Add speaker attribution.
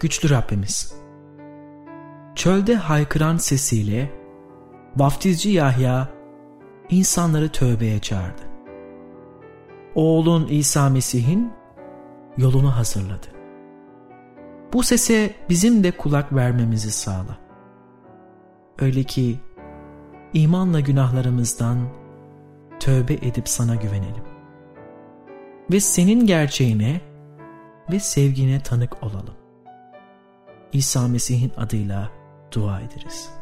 Speaker 1: güçlü Rabbimiz, çölde haykıran sesiyle vaftizci Yahya insanları tövbeye çağırdı. Oğlun İsa Mesih'in yolunu hazırladı. Bu sese bizim de kulak vermemizi sağla. Öyle ki imanla günahlarımızdan tövbe edip sana güvenelim. Ve senin gerçeğine ve sevgine tanık olalım. İsa Mesih'in adıyla dua ederiz.